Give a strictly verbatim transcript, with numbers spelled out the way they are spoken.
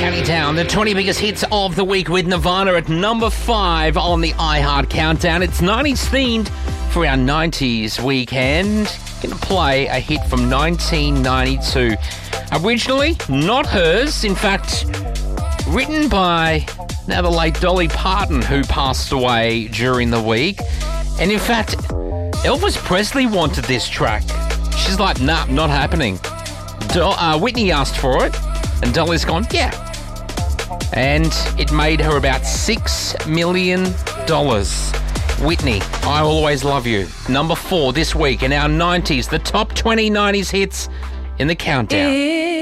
Counting down the twenty biggest hits of the week with Nirvana at number five on the iHeart Countdown. It's nineties themed for our nineties weekend. Going to play a hit from nineteen ninety-two. Originally, not hers. In fact, written by now the late Dolly Parton, who passed away during the week. And in fact, Elvis Presley wanted this track. She's like, nah, not happening. Do- uh, Whitney asked for it, and Dolly's gone, yeah. And it made her about six million dollars. Whitney, I Will Always Love You. Number four this week in our nineties, the top twenty nineties hits in the countdown.